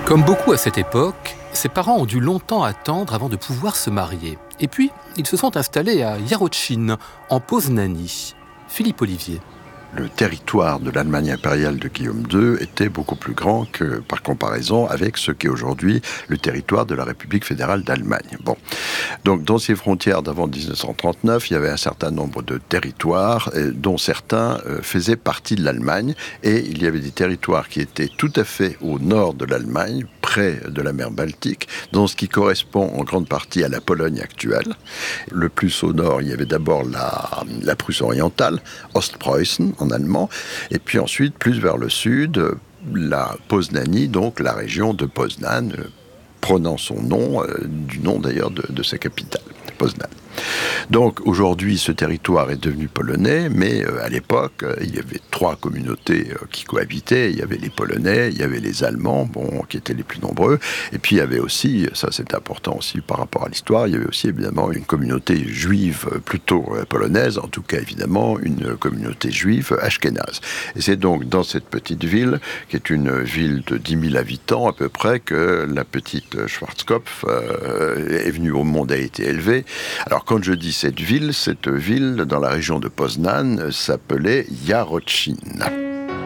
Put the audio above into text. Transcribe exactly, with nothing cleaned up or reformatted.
Comme beaucoup à cette époque, ses parents ont dû longtemps attendre avant de pouvoir se marier. Et puis, ils se sont installés à Jarocin, en Poznanie. Philippe Olivier. Le territoire de l'Allemagne impériale de Guillaume deux était beaucoup plus grand que, par comparaison avec ce qu'est aujourd'hui le territoire de la République fédérale d'Allemagne. Bon. Donc, dans ces frontières d'avant dix-neuf cent trente-neuf, il y avait un certain nombre de territoires, euh, dont certains euh, faisaient partie de l'Allemagne, et il y avait des territoires qui étaient tout à fait au nord de l'Allemagne, près de la mer Baltique, dans ce qui correspond en grande partie à la Pologne actuelle. Le plus au nord, il y avait d'abord la, la Prusse orientale, Ostpreußen, en allemand, et puis ensuite, plus vers le sud, la Poznanie, donc la région de Poznan, euh, prenant son nom, euh, du nom d'ailleurs de, de sa capitale, Poznan. Donc aujourd'hui, ce territoire est devenu polonais, mais euh, à l'époque, euh, il y avait trois communautés euh, qui cohabitaient. Il y avait les Polonais, il y avait les Allemands, bon, qui étaient les plus nombreux, et puis il y avait aussi, ça c'est important aussi par rapport à l'histoire, il y avait aussi évidemment une communauté juive plutôt euh, polonaise, en tout cas évidemment une communauté juive ashkénaze. Et c'est donc dans cette petite ville, qui est une ville de dix mille habitants à peu près, que la petite Schwarzkopf euh, est venue au monde, a été élevée. Alors quand je dis cette ville, cette ville dans la région de Poznan s'appelait Jarocin.